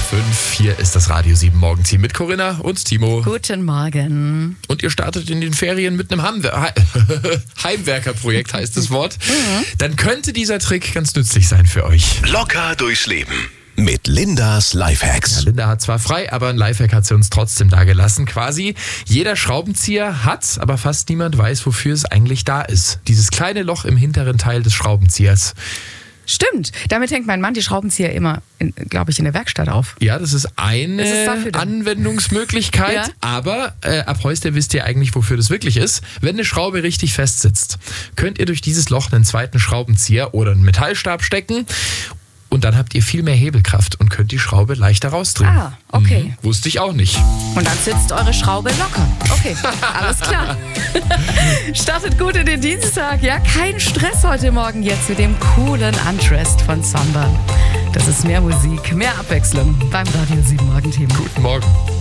5. Hier ist das Radio 7 Morgenteam mit Corinna und Timo. Guten Morgen. Und ihr startet in den Ferien mit einem Heimwerkerprojekt, heißt das Wort. Dann könnte dieser Trick ganz nützlich sein für euch. Locker durchs Leben mit Lindas Lifehacks. Ja, Linda hat zwar frei, aber ein Lifehack hat sie uns trotzdem da gelassen. Quasi jeder Schraubenzieher hat, aber fast niemand weiß, wofür es eigentlich da ist. Dieses kleine Loch im hinteren Teil des Schraubenziehers. Stimmt, damit hängt mein Mann die Schraubenzieher immer, glaube ich, in der Werkstatt auf. Ja, das ist eine Anwendungsmöglichkeit, Ja. aber ab heute wisst ihr eigentlich, wofür das wirklich ist. Wenn eine Schraube richtig fest sitzt, könnt ihr durch dieses Loch einen zweiten Schraubenzieher oder einen Metallstab stecken. Und dann habt ihr viel mehr Hebelkraft und könnt die Schraube leichter rausdrehen. Ah, okay. Wusste ich auch nicht. Und dann sitzt eure Schraube locker. Okay, alles klar. Startet gut in den Dienstag. Ja, kein Stress heute Morgen jetzt mit dem coolen Undressed von Samba. Das ist mehr Musik, mehr Abwechslung beim Radio 7 Morgenteam. Guten Morgen.